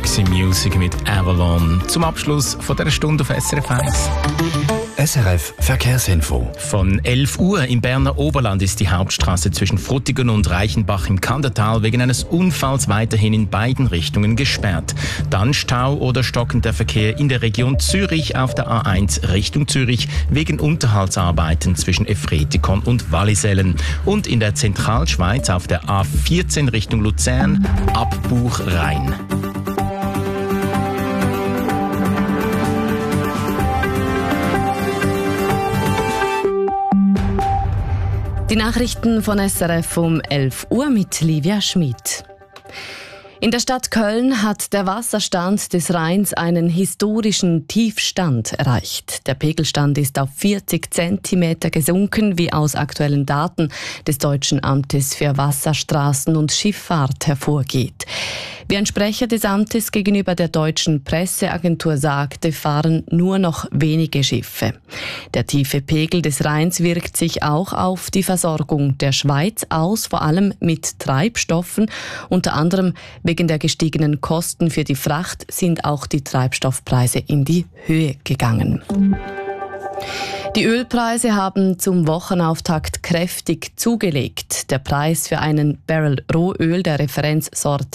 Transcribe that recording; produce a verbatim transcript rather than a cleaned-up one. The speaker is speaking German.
Roxy Music mit Avalon. Zum Abschluss von dieser Stunde auf S R F eins. S R F Verkehrsinfo. Von elf Uhr im Berner Oberland ist die Hauptstraße zwischen Frutigen und Reichenbach im Kandertal wegen eines Unfalls weiterhin in beiden Richtungen gesperrt. Dann Stau oder stockender Verkehr in der Region Zürich auf der A eins Richtung Zürich wegen Unterhaltsarbeiten zwischen Efretikon und Wallisellen. Und in der Zentralschweiz auf der A vierzehn Richtung Luzern ab Buch-Rhein. Die Nachrichten von S R F um elf Uhr mit Livia Schmid. In der Stadt Köln hat der Wasserstand des Rheins einen historischen Tiefstand erreicht. Der Pegelstand ist auf vierzig Zentimeter gesunken, wie aus aktuellen Daten des Deutschen Amtes für Wasserstraßen und Schifffahrt hervorgeht. Wie ein Sprecher des Amtes gegenüber der deutschen Presseagentur sagte, fahren nur noch wenige Schiffe. Der tiefe Pegel des Rheins wirkt sich auch auf die Versorgung der Schweiz aus, vor allem mit Treibstoffen. Unter anderem wegen der gestiegenen Kosten für die Fracht sind auch die Treibstoffpreise in die Höhe gegangen. Die Ölpreise haben zum Wochenauftakt kräftig zugelegt. Der Preis für einen Barrel Rohöl der Referenzsorte